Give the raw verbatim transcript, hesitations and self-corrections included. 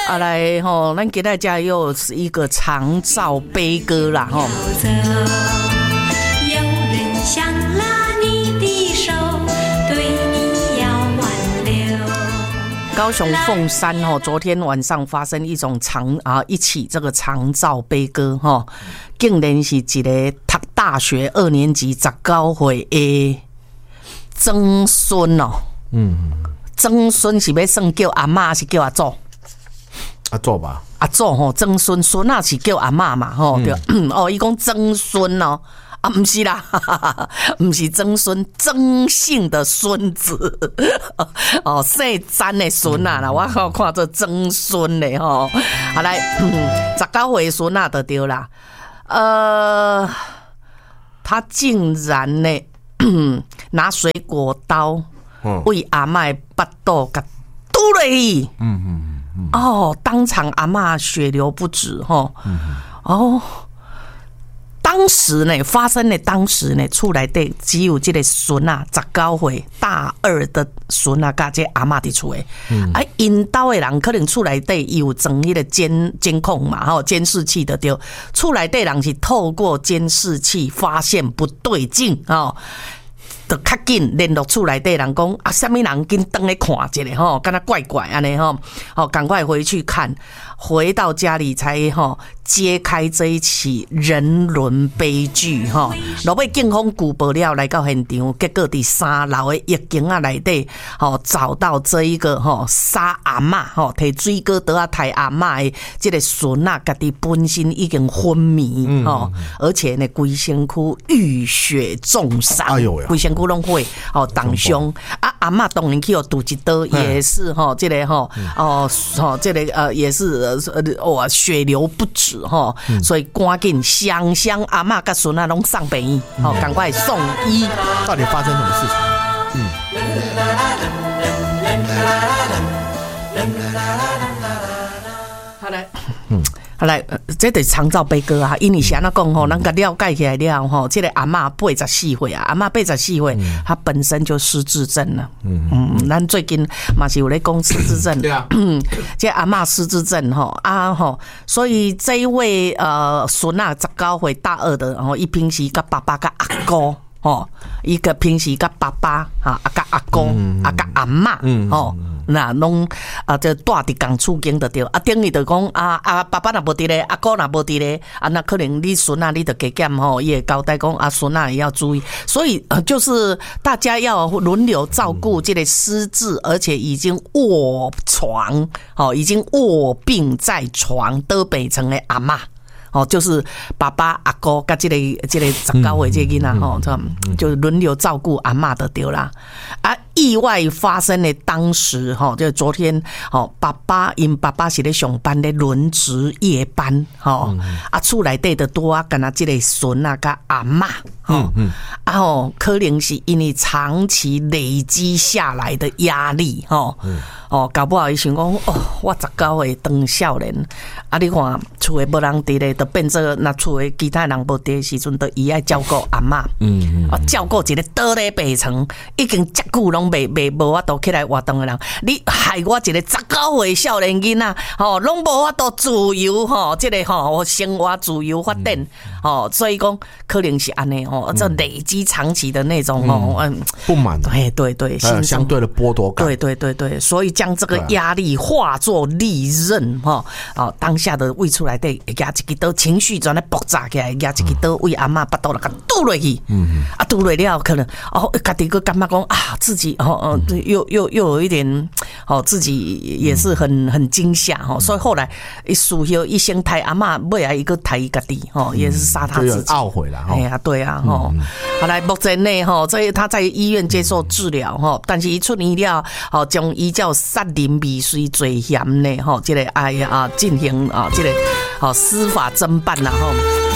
啊来吼，咱今仔家又是一个长照悲歌啦吼。 有人想拉你的手，对你要挽留。 高雄凤山哦，昨天晚上发生一种长啊一起这个长照悲歌哈，竟然是一个读大学二年级十九岁的曾孙哦，嗯，曾孙是要算叫阿嬷是叫阿祖？ 阿祖吧， 阿祖吼，曾孙孙啊是叫阿嬷嘛吼，对、嗯、哦，伊讲曾孙哦。啊，不是啦，不是曾孙，曾姓的孙子，哦，姓詹的孙啊啦，我好看做曾孙嘞吼。好来，十九岁孙啊就对啦，呃，他竟然呢拿水果刀为阿嬷的巴肚给嘟落去，嗯嗯嗯，哦，当场阿嬷血流不止吼，哦。当时呢，发生的当时呢，厝内底只有这个孙啊，十九岁大二的孙啊，甲这阿嬷伫厝诶。嗯、啊，因兜的人可能厝内底有装迄个监监控嘛，吼，监视器的对。厝内底人是透过监视器发现不对劲哦。就较紧联络厝内底人讲啊，什么人紧登来看一下吼，敢若怪怪安尼吼，哦，赶快回去看，回到家里才吼揭开这一起人伦悲剧吼。落尾警方举报了来到现场，结果伫三楼的浴间啊内底，吼找到这一个吼杀阿嬷吼，摕水果刀啊杀阿嬷的这个孙啊，家己本身已经昏迷吼，嗯、而且呢，规身躯浴血重伤，哎呦呀，规身躯拢会哦当伤啊，阿嬷当然去哦拄一刀，也是吼，这个吼哦吼，这个呃也是呃哇血流不止吼，嗯、所以赶紧双双阿嬷甲孙啊拢送病院，吼赶快送医。 到底发生什么事情？嗯。 好来，嗯。好来，这就是长照悲歌啊！因为是安怎讲吼，咱甲了解起来了吼，这个阿嬷八十四岁啊，阿嬷八十四岁，她本身就失智症了。嗯嗯，咱最近嘛是有咧讲失智症。对啊，这阿嬷失智症吼啊吼，所以这一位呃孙啊，十九岁大二的，吼，伊平时甲爸爸甲阿哥。哦，伊个平时甲爸爸啊、甲阿公、啊、甲阿嬷，哦，那拢啊，就住伫共厝间就对。啊，等于就讲啊啊，爸爸若无伫咧，阿哥若无伫咧，啊，那可能你孙啊，你就加减吼，伊会交代讲啊，孙啊也要注意。所以、呃、就是大家要轮流照顾这个失智，而且已经卧床，哦，已经卧病在床得北城的阿嬷。哦，就是爸爸、阿哥跟这个、这个十九岁这个囡仔吼，就轮流照顾阿嬷就对啦。啊，意外发生的当时吼，就昨天吼，爸爸因爸爸是咧上班咧轮值夜班吼，啊，厝内底的多啊，跟他这个孙啊、跟阿嬷吼，啊吼，可能是因为长期累积下来的压力吼。哦，搞不好伊想讲，哦，我十九岁当少年，啊，你看厝诶无人伫咧，就变做那厝诶其他人无伫诶时阵，就伊爱照顾阿嬷，嗯，啊，照顾一个倒咧病床，已经遮久拢未未无法度起来活动诶人，你害我一个十九岁少年囡仔，吼，拢无法度自由吼，即、這個吼生活自由发展，吼、嗯，所以讲可能是安尼吼，这累积长期的那种吼，嗯， 不满， 哎，对对， 还有相对的剥夺感， 对对对对，所以。将这个压力化作利刃哈，哦，当下的胃出来的压一支刀，情绪转来爆炸起来，压一支刀为阿嬷巴肚了，给堵落去，嗯，啊堵落了，可能哦，家己个感觉讲啊，自己哦哦，又又又有一点哦，自己也是很很惊吓哈，所以后来一输后一先抬阿嬷，未来一个抬家己哦，也是杀他自己， 懊悔了， 哎呀，对啊，哈，后来目前呢，哈，这他在医院接受治疗哈，但是一出院了，哦，将依照杀人未遂罪嫌呢，吼，这个哎呀啊进行啊，这个好司法侦办啦，吼。